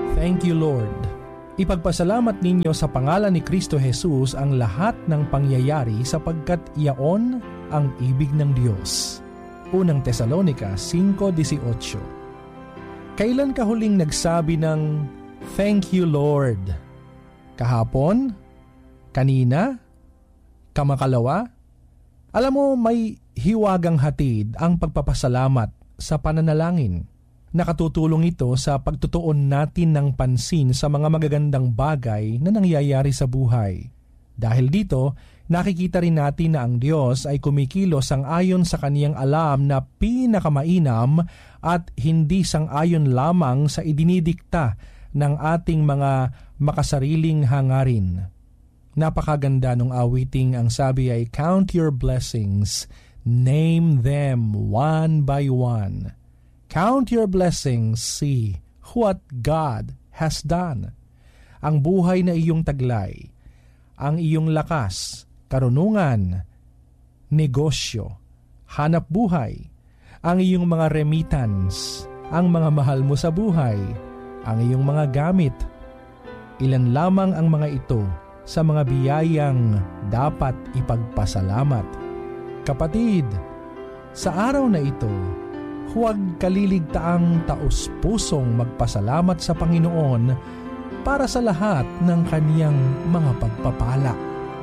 Thank you, Lord. Ipagpasalamat ninyo sa pangalan ni Kristo Jesus ang lahat ng pangyayari sapagkat iyaon ang ibig ng Diyos. Unang Tesalonica 5:18. Kailan ka huling nagsabi ng Thank you, Lord? Kahapon? Kanina? Kamakalawa? Alam mo, may hiwagang hatid ang pagpapasalamat sa pananalangin. Nakatutulong ito sa pagtutuon natin ng pansin sa mga magagandang bagay na nangyayari sa buhay. Dahil dito, nakikita rin natin na ang Diyos ay kumikilos sang-ayon sa kaniyang alam na pinakamainam at hindi sang-ayon lamang sa idinidikta ng ating mga makasariling hangarin. Napakaganda nung awiting ang sabi ay, Count your blessings, name them one by one. Count your blessings, see what God has done. Ang buhay na iyong taglay, ang iyong lakas, karunungan, negosyo, hanap buhay, ang iyong mga remittance, ang mga mahal mo sa buhay, ang iyong mga gamit. Ilan lamang ang mga ito sa mga biyayang dapat ipagpasalamat. Kapatid, sa araw na ito, huwag kaliligtaang taos-pusong magpasalamat sa Panginoon para sa lahat ng kaniyang mga pagpapala.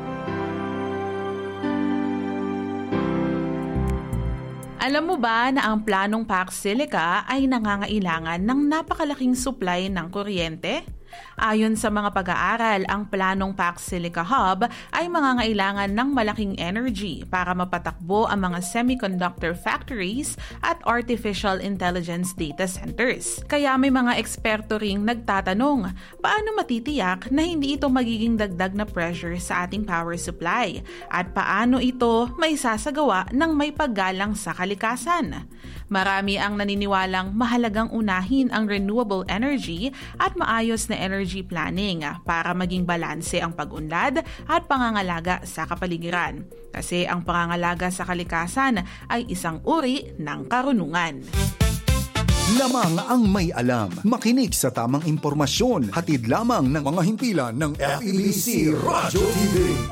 Alam mo ba na ang planong Pax Silica ay nangangailangan ng napakalaking supply ng kuryente? Ayon sa mga pag-aaral, ang planong Pax Silica Hub ay mangangailangan ng malaking energy para mapatakbo ang mga semiconductor factories at artificial intelligence data centers. Kaya may mga eksperto ring nagtatanong, paano matitiyak na hindi ito magiging dagdag na pressure sa ating power supply? At paano ito may sasagawa ng may paggalang sa kalikasan? Marami ang naniniwalang mahalagang unahin ang renewable energy at maayos na energy planning para maging balanse ang pag-unlad at pangangalaga sa kapaligiran. Kasi ang pangangalaga sa kalikasan ay isang uri ng karunungan. Lamang ang may alam. Makinig sa tamang impormasyon. Hatid lamang ng mga himpilan ng FEBC Radio TV.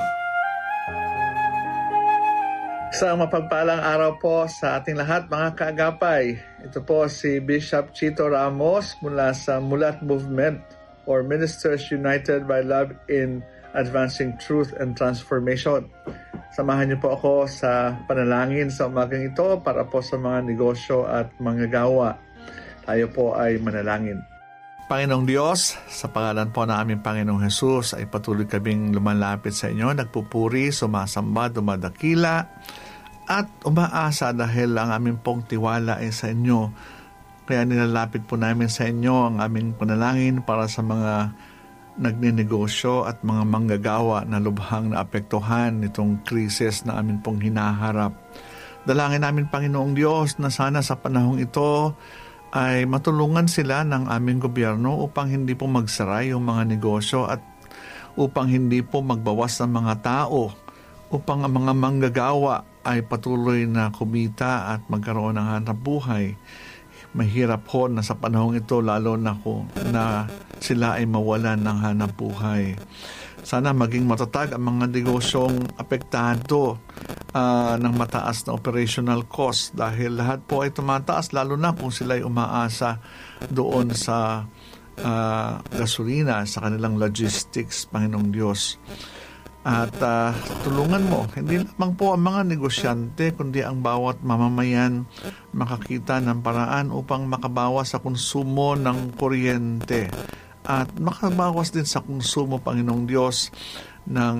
Isang mapagpalang araw po sa ating lahat mga kaagapay. Ito po si Bishop Chito Ramos mula sa Mulat Movement or Ministers United by Love in Advancing Truth and Transformation. Samahan niyo po ako sa panalangin sa umagang ito para po sa mga negosyo at manggagawa. Tayo po ay manalangin. Panginoong Diyos, sa pangalan po ng aming Panginoong Jesus ay patuloy kaming lumalapit sa inyo, nagpupuri, sumasamba, dumadakila, at umaasa dahil ang aming pong tiwala ay sa inyo. Kaya nilalapit po namin sa inyo ang aming panalangin para sa mga nagninegosyo at mga manggagawa na lubhang naapektuhan nitong krisis na amin pong hinaharap. Dalangin namin, Panginoong Diyos, na sana sa panahong ito ay matulungan sila ng aming gobyerno upang hindi po magsara yung mga negosyo at upang hindi po magbawas ng mga tao, upang ang mga manggagawa ay patuloy na kumita at magkaroon ng hanap buhay. Mahirap po na sa panahong ito lalo na kung na sila ay mawalan ng hanap buhay. Sana maging matatag ang mga negosyong apektado ng mataas na operational cost dahil lahat po ay tumataas lalo na kung sila ay umaasa doon sa gasolina, sa kanilang logistics, Panginoong Diyos. At tulungan mo, hindi lamang po ang mga negosyante, kundi ang bawat mamamayan makakita ng paraan upang makabawas sa konsumo ng kuryente. At makabawas din sa konsumo, Panginoong Diyos, ng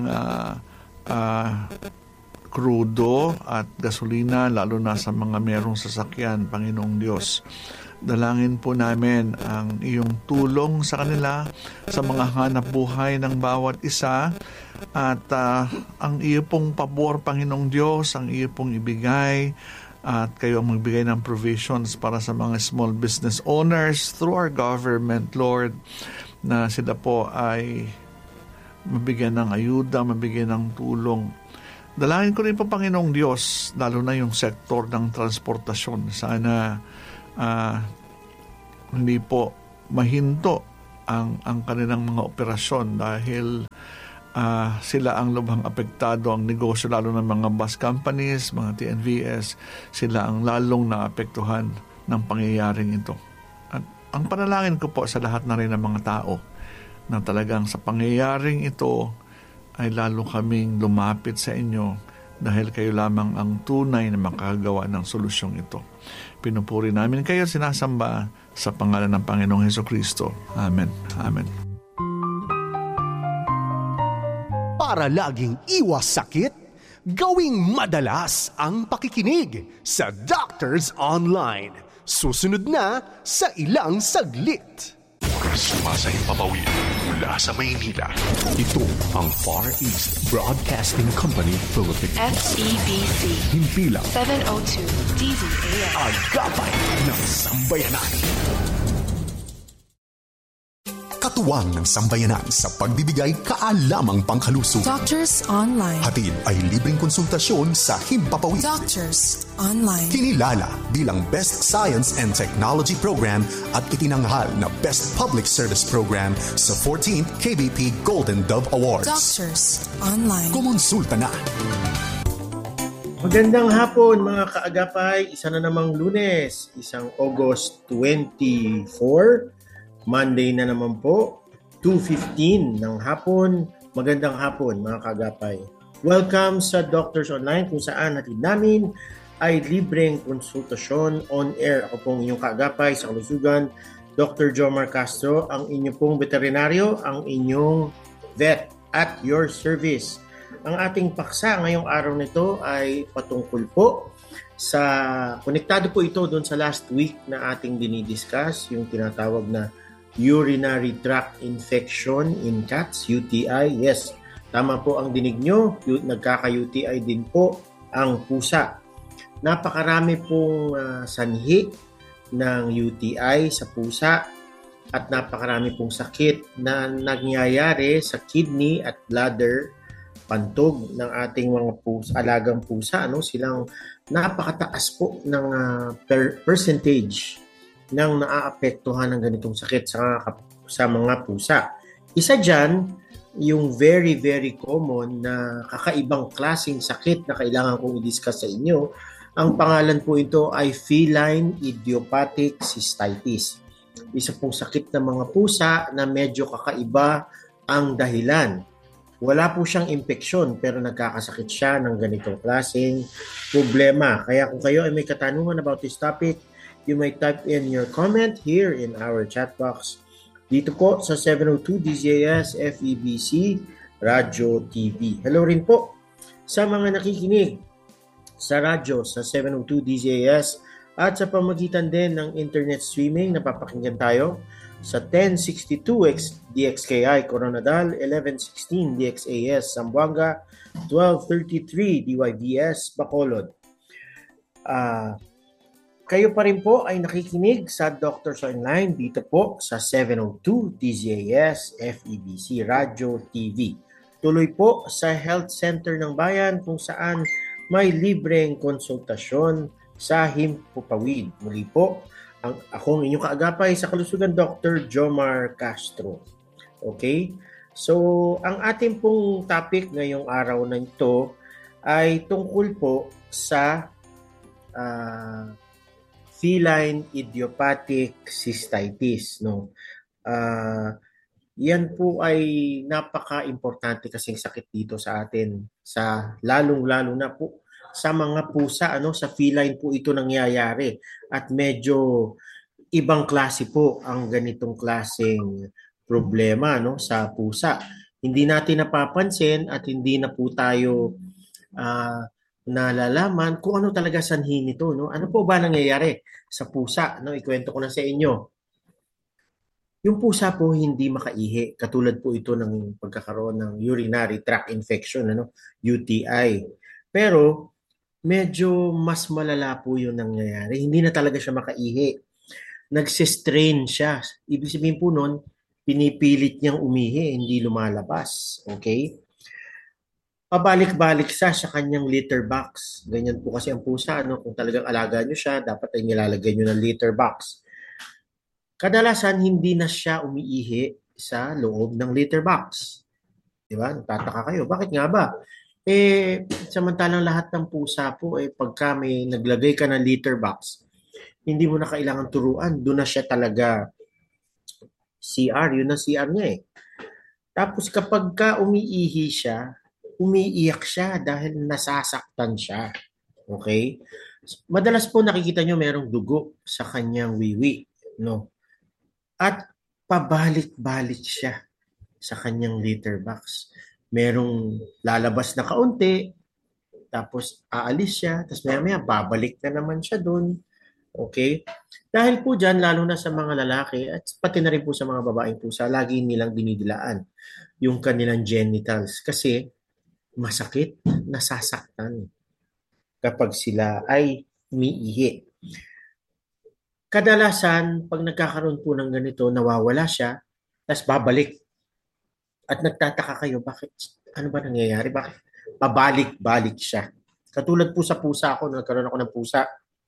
krudo at gasolina, lalo na sa mga merong sasakyan, Panginoong Diyos. Dalangin po namin ang iyong tulong sa kanila, sa mga hanap buhay ng bawat isa, at ang iyo pong pabor, Panginoong Diyos, ang iyo pong ibigay, at kayo ang magbigay ng provisions para sa mga small business owners through our government, Lord, na sila po ay mabigyan ng ayuda, mabigyan ng tulong. Dalangin ko rin po, Panginoong Diyos, lalo na yung sektor ng transportasyon. Sana hindi po mahinto ang kanilang mga operasyon dahil sila ang lubhang apektado, ang negosyo lalo ng mga bus companies, mga TNVS, sila ang lalong naapektuhan ng pangyayaring ito. At ang panalangin ko po sa lahat na rin ng mga tao na talagang sa pangyayaring ito ay lalo kaming lumapit sa inyo dahil kayo lamang ang tunay na makagawa ng solusyong ito. Pinupuri namin kayo, sinasamba sa pangalan ng Panginoong Hesukristo. Amen. Amen. Para laging iwas sakit, gawing madalas ang pakikinig sa Doctors Online. Susunod na sa ilang saglit. Sumasahimpapawid mula sa Maynila. Ito ang Far East Broadcasting Company Philippines. FEBC. Himpilang 702 DZAS. Agapay ng Sambayanan. Katuwang ng sambayanan sa pagbibigay kaalamang pangkalusugan. Doctors Online. Hatid ay libreng konsultasyon sa Himpapawid. Doctors Online. Kinilala bilang Best Science and Technology Program at itinanghal na Best Public Service Program sa 14th KBP Golden Dove Awards. Doctors Online. Kumonsulta na. Magandang hapon mga kaagapay, isa na namang Lunes, isang August 24, Monday na naman po, 2:15 ng hapon. Magandang hapon mga kaagapay. Welcome sa Doctors Online kung saan hatid namin ay libreng konsultasyon on air. Ako pong inyong kaagapay sa kalusugan, Dr. Jomar Castro, ang inyong pong veterinaryo, ang inyong vet at your service. Ang ating paksa ngayong araw nito ay patungkol po sa, konektado po ito doon sa last week na ating dinidiscuss, yung tinatawag na urinary tract infection in cats, UTI. Yes, tama po ang dinig nyo, nagkaka-UTI din po ang pusa. Napakarami pong sanhi ng UTI sa pusa at napakarami pong sakit na nangyayari sa kidney at bladder, pantog ng ating mga pusa, alagang pusa. Silang napakataas po ng percentage ng naaapektuhan ng ganitong sakit sa mga pusa. Isa dyan, yung very, very common na kakaibang klaseng sakit na kailangan kong i-discuss sa inyo. Ang pangalan po ito ay feline idiopathic cystitis. Isa pong sakit ng mga pusa na medyo kakaiba ang dahilan. Wala po siyang impeksyon pero nagkakasakit siya ng ganitong klaseng problema. Kaya kung kayo ay may katanungan about this topic, you may type in your comment here in our chat box. Dito po sa 702 DZAS FEBC Radio TV. Hello rin po sa mga nakikinig sa radyo sa 702 DZAS at sa pamagitan din ng internet streaming. Napapakinggan tayo sa 1062 DXKI Coronadal, 1116 DXAS Zamboanga, 1233 DYVS Bacolod. Kayo pa rin po ay nakikinig sa Doctors Online dito po sa 702 DZAS FEBC Radio TV. Tuloy po sa Health Center ng Bayan kung saan may libreng konsultasyon sa Himpapawid. Muli po, akong inyong kaagapay sa kalusugan, Dr. Jomar Castro. Okay? So, ang ating pong topic ngayong araw na ito ay tungkol po sa feline idiopathic cystitis. Yan po ay napaka-importante kasing sakit dito sa atin, sa lalong-lalo na po sa mga pusa, sa feline po ito nangyayari at medyo ibang klase po ang ganitong klaseng problema sa pusa. Hindi natin napapansin at hindi na po tayo nalalaman kung ano talaga sanhi nito. Ano po ba nangyayari sa pusa? Ikwento ko na sa inyo. Yung pusa po hindi makaihi. Katulad po ito ng pagkakaroon ng urinary tract infection, UTI. Pero medyo mas malala po yung nangyayari. Hindi na talaga siya makaihi. Nagsistrain siya. Ibig sabihin po nun, pinipilit niyang umihi, hindi lumalabas. Okay? Pabalik-balik sa kanyang litter box. Ganyan po kasi ang pusa. Kung talagang alaga nyo siya, dapat ay nilalagay nyo ng litter box. kadalasan hindi na siya umiihi sa loob ng litter box. Di ba? Nagtataka kayo. Bakit nga ba? Samantalang lahat ng pusa po, pagka may naglagay ka ng litter box, hindi mo na kailangan turuan. Doon na siya talaga CR. Yun ang CR niya eh. Tapos kapag ka umiihi siya, umiiyak siya dahil nasasaktan siya. Okay? Madalas po nakikita nyo merong dugo sa kanyang wiwi. No? At pabalik-balik siya sa kanyang litter box. Merong lalabas na kaunti, tapos aalis siya, tapos maya-maya babalik na naman siya doon. Okay? Dahil po dyan, lalo na sa mga lalaki, at pati na rin po sa mga babaeng pusa, lagi nilang dinidilaan yung kanilang genitals. Kasi masakit, nasasaktan kapag sila ay umiihi. Kadalasan, pag nagkakaroon po ng ganito, nawawala siya, tapos babalik. At nagtataka kayo, bakit? Ano ba nangyayari? Bakit? Pabalik-balik siya. Katulad po sa pusa ako, nagkaroon ako ng pusa.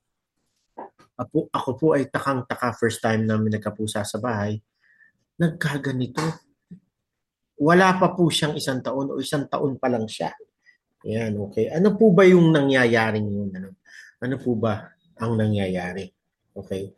Ako po ay takang-taka first time namin nagkapusa sa bahay. Nagkaganito. Wala pa po siyang 1 taon o 1 taon pa lang siya. Yan, okay. Ano po ba yung nangyayaring yun? Ano po ba ang nangyayari? Okay.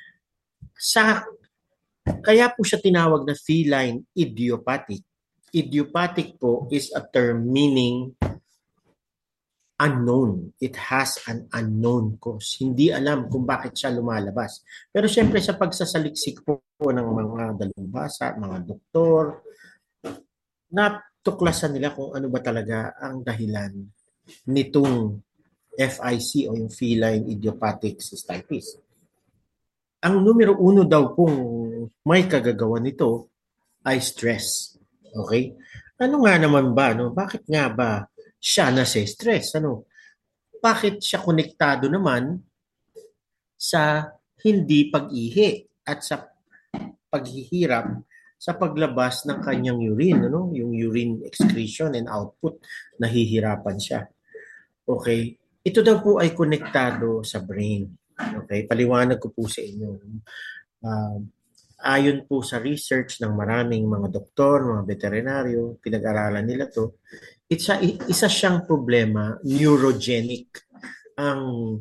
Kaya po siya tinawag na feline idiopathic. Idiopathic po is a term meaning unknown. It has an unknown cause. Hindi alam kung bakit siya lumalabas. Pero syempre sa pagsasaliksik po ng mga dalubhasa, mga doktor, natuklasan nila kung ano ba talaga ang dahilan nitong FIC o yung feline idiopathic cystitis. Ang numero 1 daw kung may kagagawa nito ay stress. Okay? Ano nga naman ba? No? Bakit nga ba siya nase-stress? Ano? Bakit siya konektado naman sa hindi pag-ihi at sa paghihirap sa paglabas ng kanyang urine, ano? Yung urine excretion and output, nahihirapan siya. Okay? Ito daw po ay konektado sa brain. Okay? Paliwanag ko po sa inyo. Ayon po sa research ng maraming mga doktor, mga veterinaryo, pinag-aralan nila to, isa siyang problema, neurogenic ang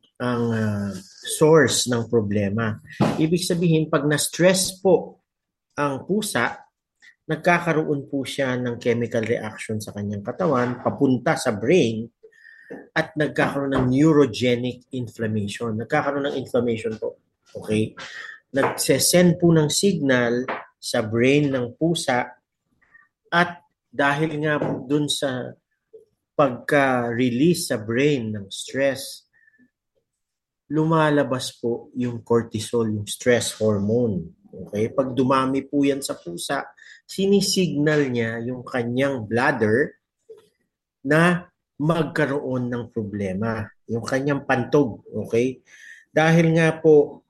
source ng problema. Ibig sabihin, pag na-stress po ang pusa, nagkakaroon po siya ng chemical reaction sa kanyang katawan, papunta sa brain, at nagkakaroon ng neurogenic inflammation. Nagkakaroon ng inflammation po. Okay? Nagsesend po ng signal sa brain ng pusa at dahil nga dun sa pagka-release sa brain ng stress, lumalabas po yung cortisol, yung stress hormone. Okay? Pag dumami po yan sa pusa, sinisignal niya yung kanyang bladder na magkaroon ng problema. Yung kanyang pantog. Okay? Dahil nga po,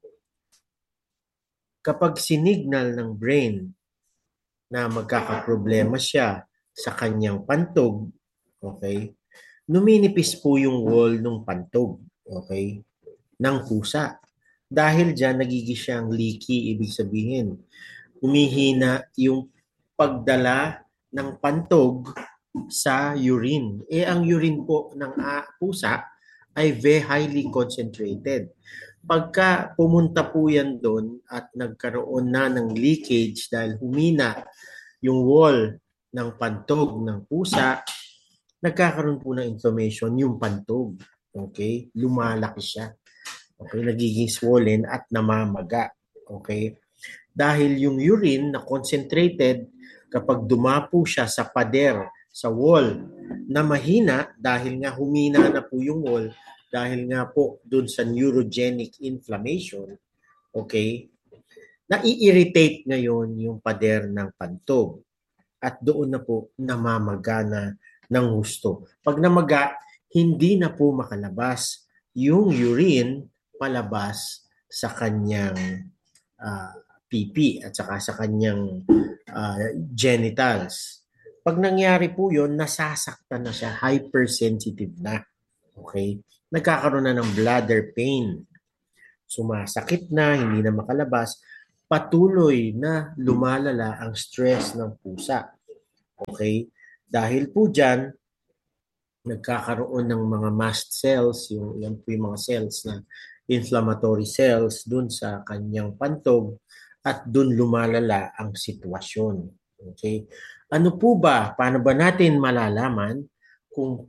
kapag sinignal ng brain na magkakaproblema siya sa kanyang pantog, okay, numinipis po yung wall ng pantog, okay, ng pusa. Dahil dyan, nagiging siyang leaky, ibig sabihin, humihina yung pagdala ng pantog sa urine. Ang urine po ng pusa ay very highly concentrated. Pagka pumunta po yan doon at nagkaroon na ng leakage dahil humina yung wall ng pantog ng pusa, nagkakaroon po ng inflammation yung pantog. Okay? Lumalaki siya. Okay? Nagiging swollen at namamaga. Okay? Dahil yung urine na concentrated, kapag dumapo siya sa pader, sa wall, na mahina, dahil nga humina na po yung wall, dahil nga po dun sa neurogenic inflammation, okay, nai-irritate ngayon yung pader ng pantog. At doon na po namamaga na ng husto. Pag namaga, hindi na po makalabas yung urine palabas sa kanyang pipi at saka sa kanyang genitals. Pag nangyari po yun, nasasaktan na siya, hypersensitive na. Okay? Nagkakaroon na ng bladder pain. sumasakit na, hindi na makalabas, patuloy na lumalala ang stress ng pusa. Okay? Dahil po dyan, nagkakaroon ng mga mast cells, yan po yung mga cells na inflammatory cells dun sa kanyang pantog at dun lumalala ang sitwasyon. Okay? Ano po ba? Paano ba natin malalaman kung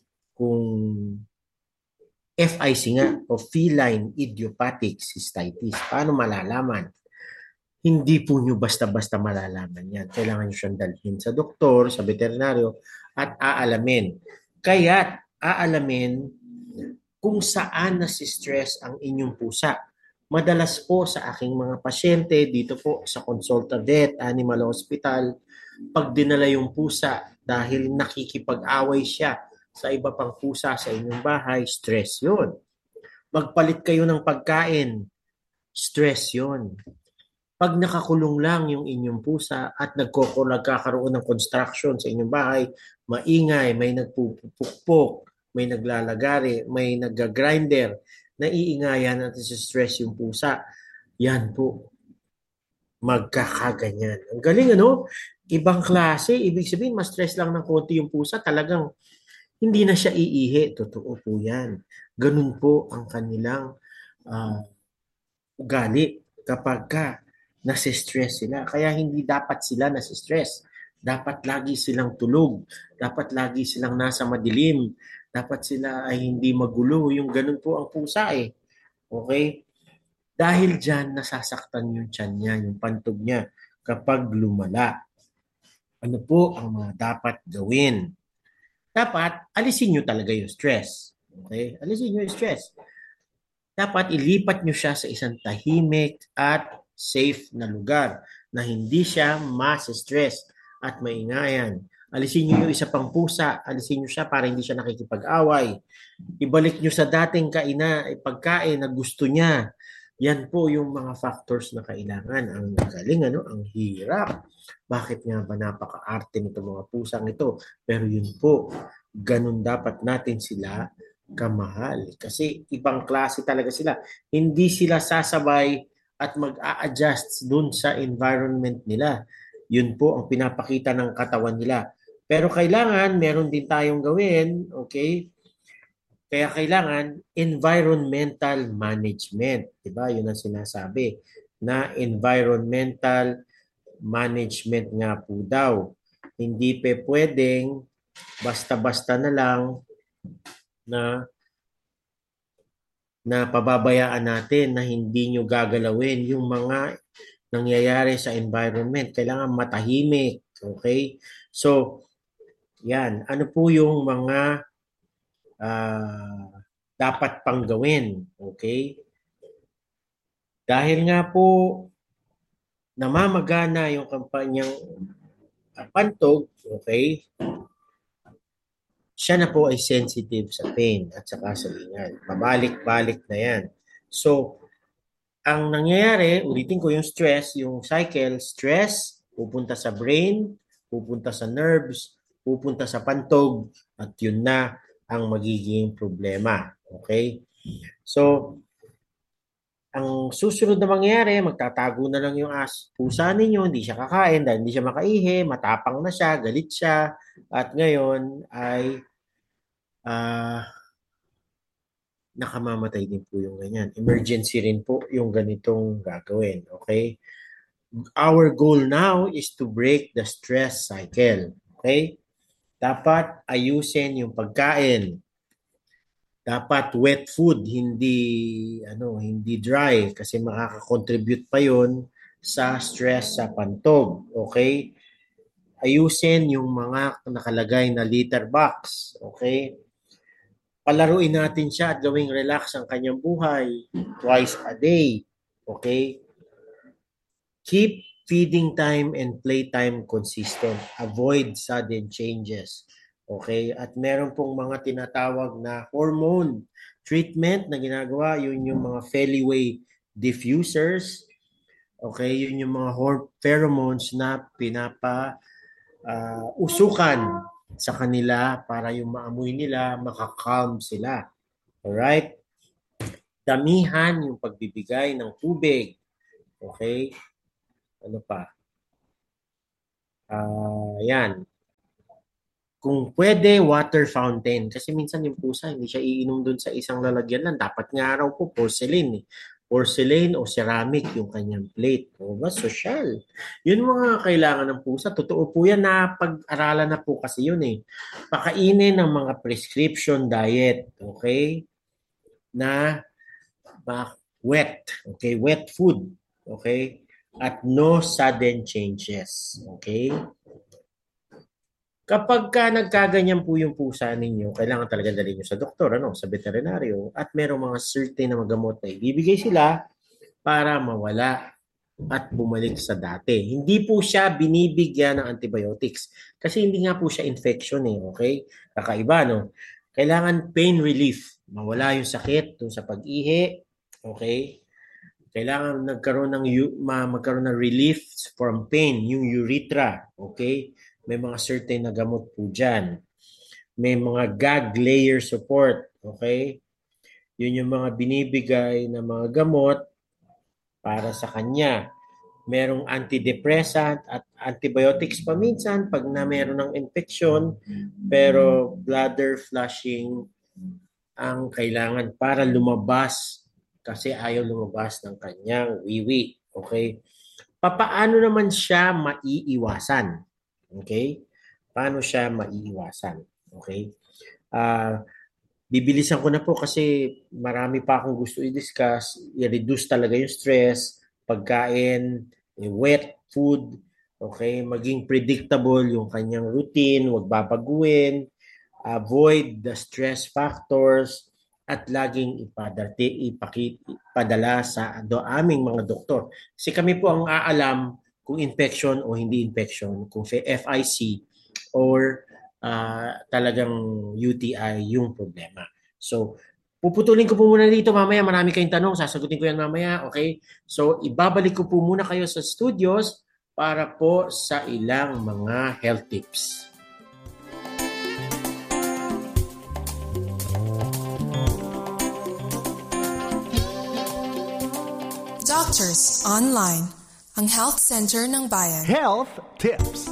FIC nga o feline idiopathic cystitis? Paano malalaman? Hindi po nyo basta-basta malalaman yan. Kailangan nyo siyang dalhin sa doktor, sa veterinaryo at aalamin. Kaya't aalamin kung saan nasi-stress ang inyong pusa. Madalas po sa aking mga pasyente dito po sa Consulta Vet, Animal Hospital, pag dinala yung pusa dahil nakikipag-away siya sa iba pang pusa sa inyong bahay, stress yun. Magpalit kayo ng pagkain, stress yun. Pag nakakulong lang yung inyong pusa at nagkakaroon ng construction sa inyong bahay, maingay, may nagpupukpok, may naglalagari, may nag-grinder, naiingayan at stress yung pusa, yan po, magkakaganyan. Ang galing, ano? Ibang klase, ibig sabihin, mas stress lang ng konti yung pusa, talagang hindi na siya iihi. Totoo po yan. Ganun po ang kanilang ugali kapag nasi-stress sila. Kaya hindi dapat sila nasi-stress. Dapat lagi silang tulog. Dapat lagi silang nasa madilim. Dapat sila ay hindi magulo. Yung ganun po ang pusa eh. Okay? Dahil dyan, nasasaktan yung tiyan niya, yung pantog niya kapag lumala. Ano po ang mga dapat gawin? Dapat, alisin nyo talaga yung stress. Okay? Alisin nyo yung stress. Dapat ilipat nyo siya sa isang tahimik at safe na lugar na hindi siya mas-stress at maingayan. Alisin nyo yung isa pang pusa, alisin nyo siya para hindi siya nakikipag-away. Ibalik nyo sa dating pagkain na gusto niya. Yan po yung mga factors na kailangan. Ang galing, ang hirap. Bakit nga ba napaka-arte nito mga pusang ito? Pero yun po, ganun dapat natin sila kamahal. Kasi ibang klase talaga sila. Hindi sila sasabay at mag-a-adjust dun sa environment nila. Yun po ang pinapakita ng katawan nila. Pero kailangan, meron din tayong gawin, okay? Kaya kailangan environmental management. Diba? Yun ang sinasabi na environmental management nga po daw. Hindi pwedeng basta-basta na lang na pababayaan natin na hindi nyo gagalawin yung mga nangyayari sa environment. Kailangan matahimik. Okay? So, yan. Ano po yung mga dapat pang gawin? Okay? Dahil nga po namamagana yung kampanyang pantog, okay? Siya na po ay sensitive sa pain at saka sa ingay. Pabalik-balik na yan. So, ang nangyayari, ulitin ko yung stress, yung cycle, stress, pupunta sa brain, pupunta sa nerves, pupunta sa pantog, at yun na ang magiging problema. Okay? So, ang susunod na mangyayari, magtatago na lang yung pusa ninyo, hindi siya kakain dahil hindi siya makaihi, matapang na siya, galit siya, at ngayon ay nakamamatay din po yung ganyan. Emergency rin po yung ganitong gagawin. Okay? Our goal now is to break the stress cycle. Okay? Dapat ayusin yung pagkain. Dapat wet food, hindi dry kasi makaka-contribute pa yon sa stress sa pantog. Okay? Ayusin yung mga nakalagay na litter box. Okay? Palaruin natin siya at gawing relax ang kanyang buhay twice a day. Okay? Keep feeding time and playtime consistent. Avoid sudden changes. Okay? At meron pong mga tinatawag na hormone treatment na ginagawa. Yun yung mga Feliway diffusers. Okay? Yun yung mga pheromones na usukan sa kanila para yung maamoy nila, makakalm sila. Alright? Damihan yung pagbibigay ng tubig. Okay? Ano pa? Yan. Kung pwede, water fountain. Kasi minsan yung pusa, hindi siya iinom dun sa isang lalagyan lang. Dapat nga raw po, porcelain. Porcelain o ceramic yung kanyang plate. O ba, sosyal. Yun mga kailangan ng pusa. Totoo po yan na pag-aralan na po kasi yun eh. Pakainin ng mga prescription diet. Okay? Na wet. Okay? Wet food. Okay? At no sudden changes. Okay? Kapag nagkaganyan po yung pusa ninyo, kailangan talaga dalhin nyo sa doktor, sa veterinaryo, at merong mga certain na gamot na ibibigay sila para mawala at bumalik sa dati. Hindi po siya binibigyan ng antibiotics kasi hindi nga po siya infection okay? Kakaiba, no? Kailangan pain relief. Mawala yung sakit dun sa pag-ihi, okay? Kailangan magkaroon ng relief from pain, yung urethra, okay? May mga certain na gamot po dyan. May mga gag layer support, okay? Yun yung mga binibigay na mga gamot para sa kanya. Merong antidepressant at antibiotics paminsan pag na meron ng infection, pero bladder flushing ang kailangan para lumabas kasi ayaw lumabas ng kanyang wiwi. Okay? Paano naman siya maiiwasan? Okay? Paano siya maiiwasan? Okay? Bibilisan ko na po kasi marami pa akong gusto i-discuss. I-reduce talaga yung stress, pagkain, wet food, okay? Maging predictable yung kanyang routine, huwag babaguhin, avoid the stress factors, at laging ipadala sa aming mga doktor. Kasi kami po ang aalam kung infection o hindi infection, kung FIC or talagang UTI yung problema. So, puputulin ko po muna dito mamaya. Marami kayong tanong. Sasagutin ko yan mamaya. Okay? So, ibabalik ko po muna kayo sa studios para po sa ilang mga health tips. Doctors Online, ang health center ng bayan. Health tips.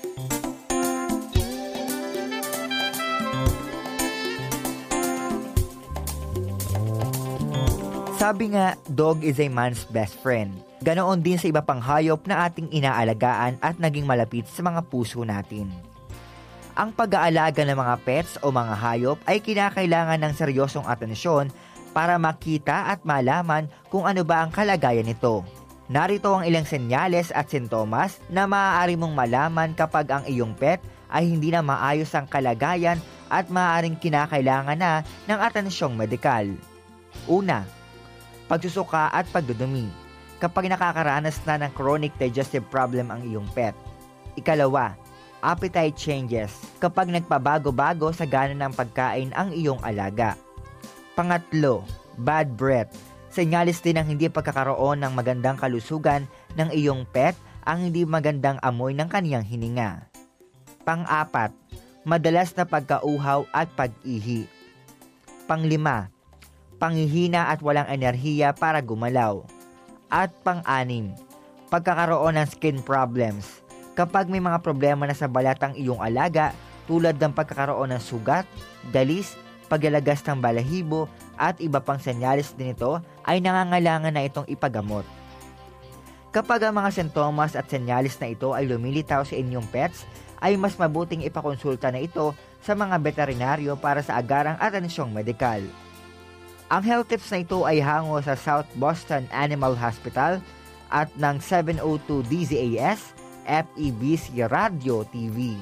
Sabi nga, dog is a man's best friend. Ganoon din sa iba pang hayop na ating inaalagaan at naging malapit sa mga puso natin. Ang pag-aalaga ng mga pets o mga hayop ay kinakailangan ng seryosong atensyon para makita at malaman kung ano ba ang kalagayan nito. Narito ang ilang senyales at sintomas na maaari mong malaman kapag ang iyong pet ay hindi na maayos ang kalagayan at maaaring kinakailangan na ng atensyong medikal. Una, pagsusuka at pagdudumi kapag nakakaranas na ng chronic digestive problem ang iyong pet. Ikalawa, appetite changes kapag nagpabago-bago sa gana ng pagkain ang iyong alaga. Pangatlo, bad breath. Senyalis din ng hindi pagkakaroon ng magandang kalusugan ng iyong pet ang hindi magandang amoy ng kaniyang hininga. Pang-apat, madalas na pagkauhaw at pag-ihi. Pang-lima, panghihina at walang enerhiya para gumalaw. At pang-anim, pagkakaroon ng skin problems. Kapag may mga problema na sa balat ang iyong alaga tulad ng pagkakaroon ng sugat, dalis, paglalagas ng balahibo at iba pang senyalis din ito ay nangangailangan na itong ipagamot. Kapag ang mga sintomas at senyalis na ito ay lumilitaw sa inyong pets, ay mas mabuting ipakonsulta na ito sa mga veterinaryo para sa agarang atensyong medikal. Ang health tips na ito ay hango sa South Boston Animal Hospital at ng 702 DZAS, FEBC Radio TV.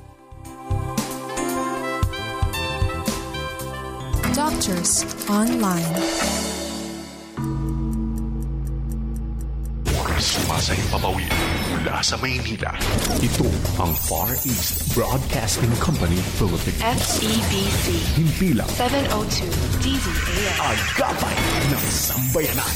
Doctors Online. Sumasayang papawid mula sa Maynila. Ito ang Far East Broadcasting Company Philippines. FEBC. Himpilang 702 DZAS. Agapay ng Sambayanan.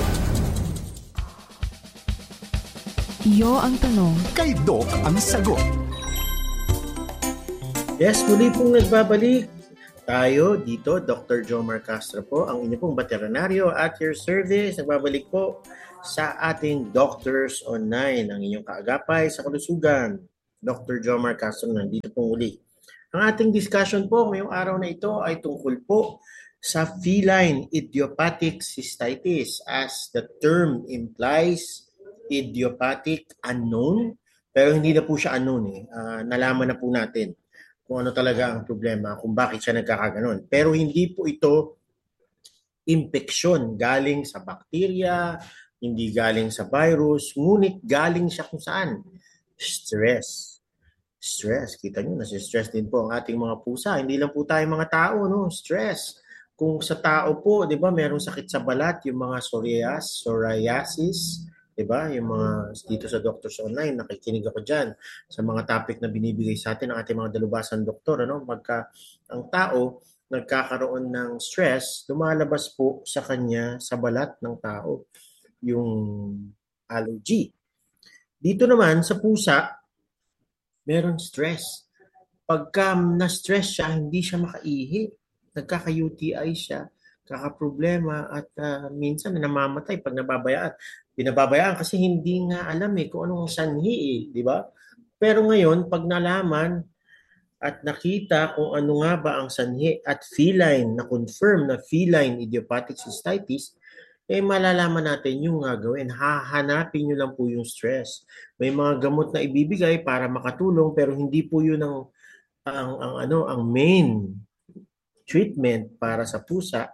Iyo ang tanong. Kay Doc ang sagot. Yes, muli pong nagbabalik tayo dito. Dr. Jomar Castro po, ang inyong pong veterinaryo at your service. Nagbabalik po sa ating Doctors Online, ang inyong kaagapay sa kalusugan. Dr. Jomar Castro nandito pong uli. Ang ating discussion po ngayong araw na ito ay tungkol po sa feline idiopathic cystitis. As the term implies, idiopathic, unknown, pero hindi na po siya unknown. Nalaman na po natin kung ano talaga ang problema, kung bakit siya nagkakaganon. Pero hindi po ito impeksyon galing sa bakterya, hindi galing sa virus, ngunit galing siya kung saan? Stress. Stress. Kita nyo, nasi-stress din po ang ating mga pusa. Hindi lang po tayo mga tao, no? Stress. Kung sa tao po, di ba, merong sakit sa balat, yung mga psoriasis, diba? Yung mga dito sa Doctors Online, nakikinig ako dyan sa mga topic na binibigay sa atin ng ating mga dalubasan doktor. Ano? Pagka ang tao nagkakaroon ng stress, lumalabas po sa kanya, sa balat ng tao, yung allergy. Dito naman sa pusa, meron stress. Pagka na-stress siya, hindi siya makaihi. Nagkaka-UTI siya, kaka-problema at minsan namamatay pag nababayaan. Binababayaan kasi hindi nga alam kung anong sanhi di ba? Pero ngayon, pag nalaman at nakita kung ano nga ba ang sanhi at feline, na-confirm na feline idiopathic cystitis, malalaman natin yung gagawin. Hahanapin nyo lang po yung stress. May mga gamot na ibibigay para makatulong pero hindi po yun ang main treatment para sa pusa.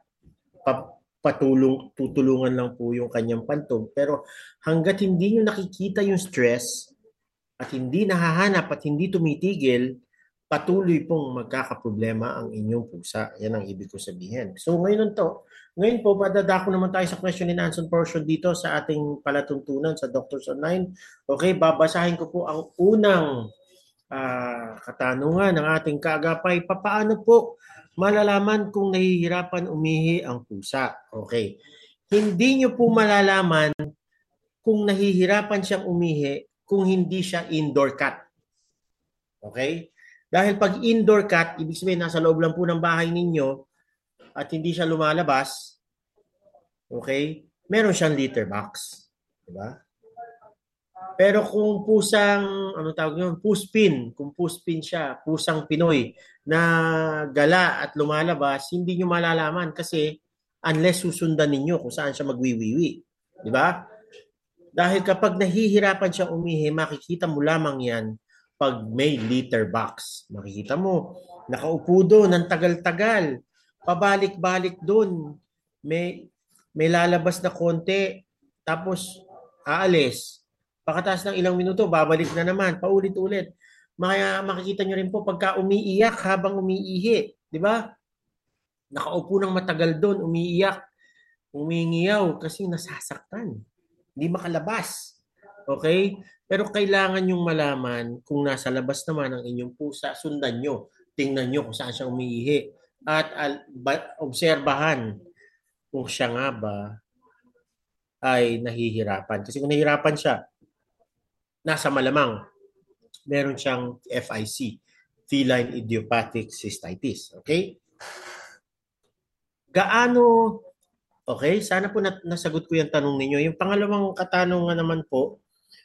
Tutulungan lang po yung kanyang pantog. Pero hanggat hindi nyo nakikita yung stress at hindi nahahanap at hindi tumitigil, patuloy pong magkakaproblema ang inyong pusa. Yan ang ibig ko sabihin. So ngayon po, madadako naman tayo sa question and answer portion dito sa ating palatuntunan sa Doctors Online. Okay, babasahin ko po ang unang katanungan ng ating kaagapay. Paano po malalaman kung nahihirapan umihi ang pusa? Okay. Hindi nyo po malalaman kung nahihirapan siyang umihi kung hindi siya indoor cat. Okay? Dahil pag indoor cat, ibig sabihin nasa loob lang po ng bahay ninyo at hindi siya lumalabas, okay? Meron siyang litter box. Diba? Pero kung pusang, puspin, kung puspin siya, pusang Pinoy na gala at lumalabas, hindi nyo malalaman kasi unless susundan ninyo kung saan siya magwiwiwi. Di ba? Dahil kapag nahihirapan siya umihi, makikita mo lamang yan pag may litter box. Makikita mo, nakaupo doon ng tagal-tagal, pabalik-balik doon, may lalabas na konti, tapos aalis. Pagkatapos ng ilang minuto, babalik na naman, paulit-ulit. Makikita nyo rin po pagka umiiyak habang umiihi. Di ba? Nakaupo ng matagal doon, umiiyak, umingiyaw kasi nasasaktan. Hindi makalabas. Okay? Pero kailangan nyong malaman kung nasa labas naman ang inyong pusa, sundan nyo. Tingnan nyo kung saan siya umiihi. At obserbahan kung siya nga ba ay nahihirapan. Kasi kung nahihirapan siya, nasa malamang meron siyang FIC, feline idiopathic cystitis. Okay? Okay, sana po nasagot ko yung tanong ninyo. Yung pangalawang katanungan naman po,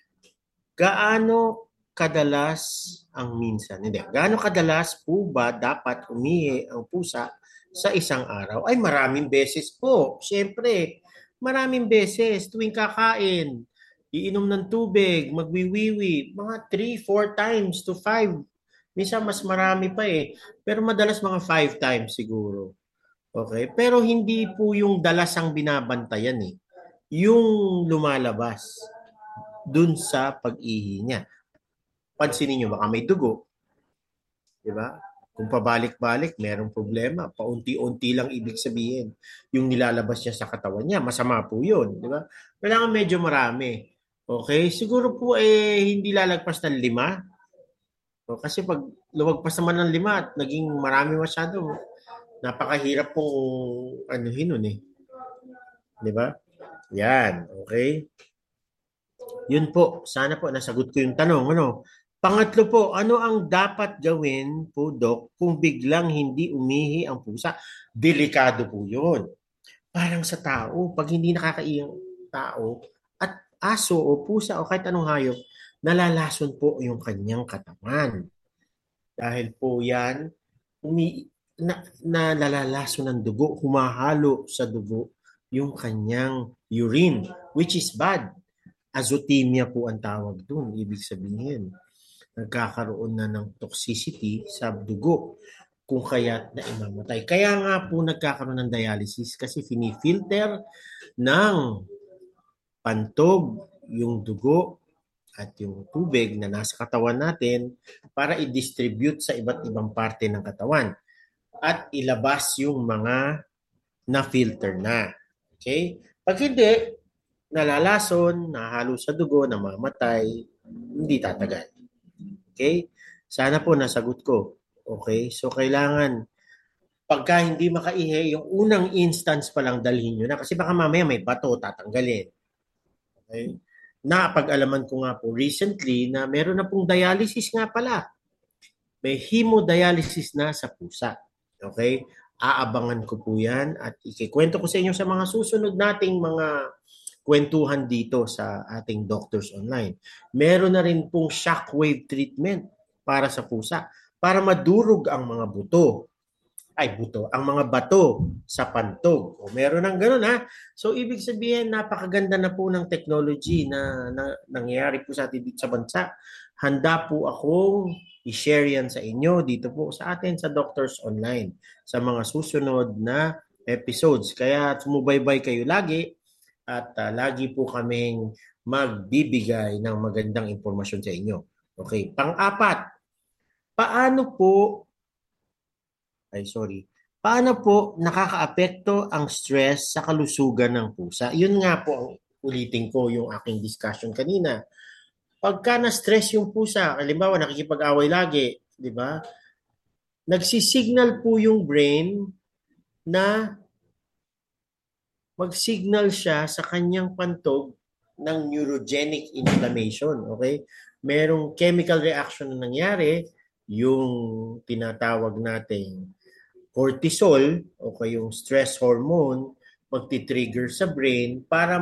gaano kadalas ang minsan? Hindi. Gaano kadalas po ba dapat umihi ang pusa sa isang araw? Ay, maraming beses po. Siyempre, maraming beses tuwing kakain, iinom ng tubig, magwiwiwi, mga 3-4 times to 5. Minsan mas marami pa Pero madalas mga 5 times siguro. Okay? Pero hindi po yung dalas ang binabantayan Yung lumalabas dun sa pag-ihi niya. Pansinin niyo, baka may dugo. Diba? Kung pabalik-balik, merong problema. Paunti-unti lang ibig sabihin. Yung nilalabas niya sa katawan niya, masama po yun. Diba? Kailangan medyo marami. Okay? Siguro po hindi lalagpas ng 5. Kasi pag lumagpas naman ng 5 at naging marami masyado, napakahirap pong anuhin nun Diba? Yan. Okay? Yun po. Sana po nasagot ko yung tanong. Pangatlo po, ano ang dapat gawin po, Doc, kung biglang hindi umihi ang pusa? Delikado po yun. Parang sa tao, pag hindi nakakaihi ang tao at aso o pusa o kahit anong hayop, nalalason po yung kanyang katawan. Dahil po yan, nalalason ng dugo, humahalo sa dugo yung kanyang urine, which is bad. Azotemia po ang tawag dun. Ibig sabihin, nagkakaroon na ng toxicity sa dugo kung kaya't na imamatay. Kaya nga po nagkakaroon ng dialysis kasi finifilter ng pantog yung dugo at yung tubig na nasa katawan natin para i-distribute sa iba't ibang parte ng katawan at ilabas yung mga na-filter na. Okay? Pag hindi, nalalason, nahalo sa dugo, namamatay, hindi tatagal. Okay? Sana po nasagot ko. Okay? So, kailangan, pagka hindi makaihi, yung unang instance pa lang dalhin nyo na. Kasi baka mamaya may bato, tatanggalin. Okay? Napag-alaman ko nga po recently na meron na pong dialysis nga pala. May hemodialysis na sa pusa. Okay? Aabangan ko po yan at ikikwento ko sa inyo sa mga susunod nating mga kwentuhan dito sa ating Doctors Online. Meron na rin pong shockwave treatment para sa pusa para madurog ang mga ang mga bato sa pantog. O meron ng gano'n ha. So ibig sabihin napakaganda na po ng technology na nangyayari po sa atin dito sa bansa. Handa po akong i-share yan sa inyo dito po sa atin sa Doctors Online sa mga susunod na episodes. Kaya sumubaybay kayo lagi at lagi po kaming magbibigay ng magandang impormasyon sa inyo. Okay, pang-apat. Paano po nakakaapekto ang stress sa kalusugan ng pusa? Yun nga po ang ulitin ko yung aking discussion kanina. Pagka na-stress yung pusa, halimbawa nakikipag-away lagi, di ba? Nagsisignal po yung brain na mag-signal siya sa kanyang pantog ng neurogenic inflammation. Okay? Merong chemical reaction na nangyari, yung tinatawag nating cortisol o yung stress hormone magti-trigger sa brain para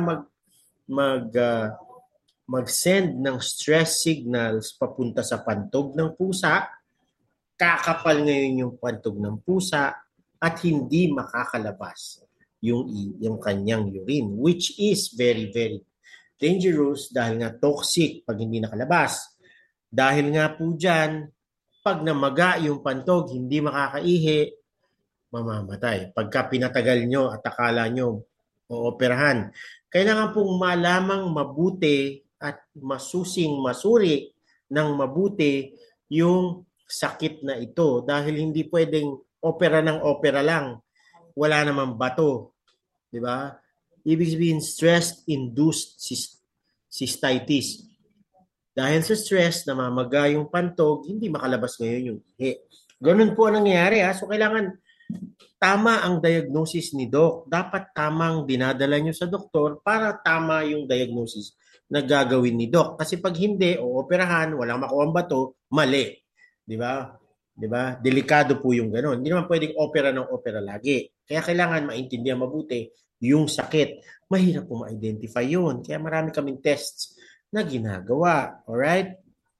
mag-send ng stress signals papunta sa pantog ng pusa. Kakapal ngayon yung pantog ng pusa at hindi makakalabas yung kanyang urine, which is very, very dangerous dahil nga toxic pag hindi nakalabas. Dahil nga po dyan, pag namaga yung pantog, hindi makakaihi, mamamatay. Pagka pinatagal nyo at akala nyo ooperahan, kailangan pong malamang mabuti at masuri ng mabuti yung sakit na ito dahil hindi pwedeng opera ng opera lang. Wala namang bato. Diba? Ibig sabihin, stress-induced cystitis. Dahil sa stress, namamaga yung pantog, hindi makalabas ngayon yung ihi. Ganun po ang nangyayari. So, kailangan tama ang diagnosis ni Doc. Dapat tamang dinadala nyo sa doktor para tama yung diagnosis na gagawin ni Doc. Kasi pag hindi, o operahan, walang makuha ang bato, mali. Di ba? Diba? Delikado po yung gano'n. Hindi naman pwedeng opera ng opera lagi. Kaya kailangan maintindihan mabuti yung sakit. Mahirap po ma-identify yun. Kaya marami kaming tests na ginagawa. Alright?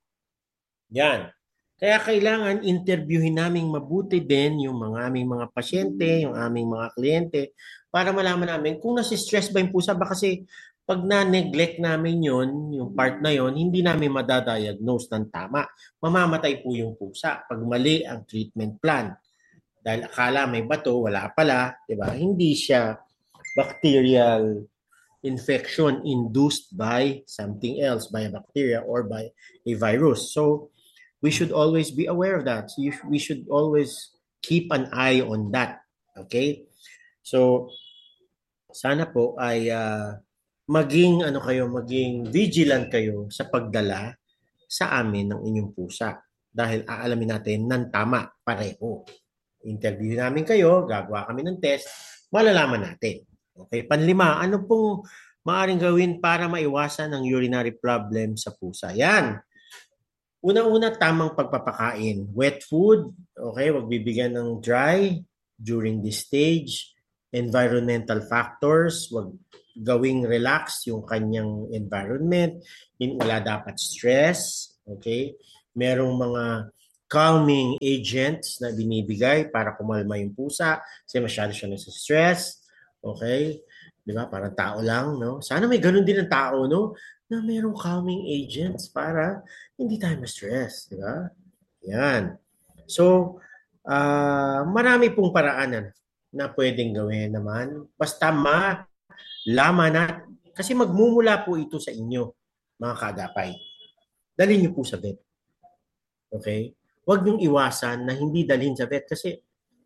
Yan. Kaya kailangan interviewin naming mabuti din yung aming mga pasyente, yung aming mga kliyente para malaman namin kung nasi-stress ba yung pusa ba kasi pag na-neglect namin yon, yung part na yon, hindi namin madadiagnose ng tama. Mamamatay po yung pusa pag mali ang treatment plan. Dahil akala may bato, wala pala, di ba? Hindi siya bacterial infection induced by something else, by a bacteria or by a virus. So, we should always be aware of that. So we should always keep an eye on that. Okay? So, sana po ay maging vigilant kayo sa pagdala sa amin ng inyong pusa dahil aalamin natin ng tama pareho. Interview namin kayo, gagawa kami ng test, malalaman natin. Okay, panlima, ano pong maaaring gawin para maiwasan ang urinary problem sa pusa? Yan. Una-una, tamang pagpapakain. Wet food, okay, wag bibigyan ng dry during this stage. Environmental factors, wag gawing relax yung kanyang environment. Wala dapat stress, okay? Merong mga calming agents na binibigay para kumalma yung pusa kasi masyado siya nasa stress, okay? Di ba? Parang tao lang, no? Sana may ganun din ang tao, no? Na merong calming agents para hindi tayo ma-stress, di ba? Yan. So, marami pong paraan na pwedeng gawin naman. Basta malaman na, kasi magmumula po ito sa inyo, mga kaagapay. Dalhin niyo po sa vet. Okay? Huwag niyong iwasan na hindi dalhin sa vet kasi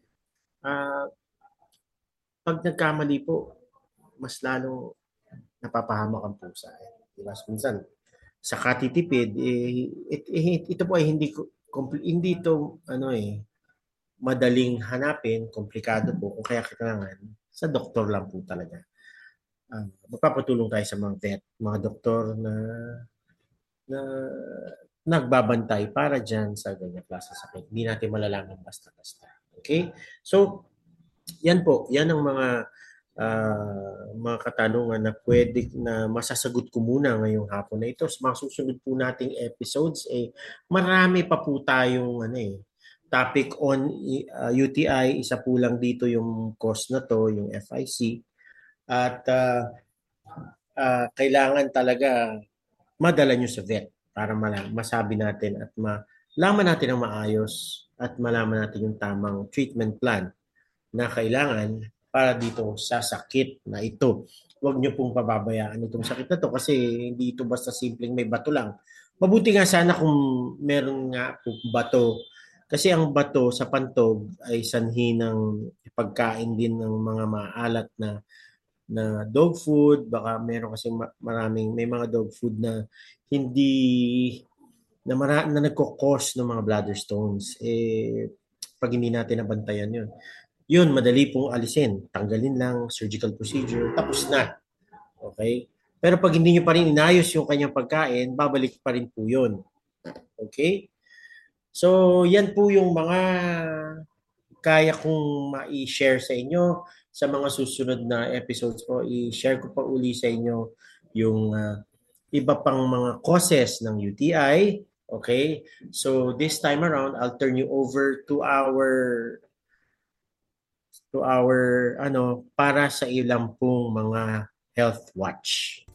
pag nagkamali po, mas lalong napapahamak ang pusa. Diba? Minsan, sa katitipid, ito po ay hindi ito madaling hanapin, komplikado po. Kung kaya kailangan, sa doktor lang po talaga. Magpapatulong tayo sa mga vet, mga doktor na nagbabantay para dyan sa ganyan klase sakit. Hindi natin malalaman basta-basta. Okay? So, yan po. Yan ang mga katanungan na pwede na masasagot ko muna ngayong hapon na ito. Sa mga susunod po nating episodes, marami pa po tayong topic on UTI. Isa po lang dito yung cause na to, yung FIC. At kailangan talaga madala nyo sa vet para masabi natin at malaman natin ang maayos at malaman natin yung tamang treatment plan na kailangan para dito sa sakit na ito. Huwag nyo pong pababayaan itong sakit na to kasi hindi ito basta simpleng may bato lang. Mabuti nga sana kung meron nga po bato. Kasi ang bato sa pantog ay sanhi ng pagkain din ng mga maalat na dog food. Baka meron kasi may mga dog food na hindi na nagkukos ng mga bladder stones. Pag hindi natin nabantayan yun, madali pong alisin. Tanggalin lang, surgical procedure, tapos na. Okay? Pero pag hindi nyo pa rin inayos yung kanyang pagkain, babalik pa rin po yun. Okay? So, yan po yung mga kaya kong ma-share sa inyo sa mga susunod na episodes po. I-share ko pa uli sa inyo yung iba pang mga causes ng UTI. Okay? So, this time around, I'll turn you over to our para sa ilang pong mga health watch.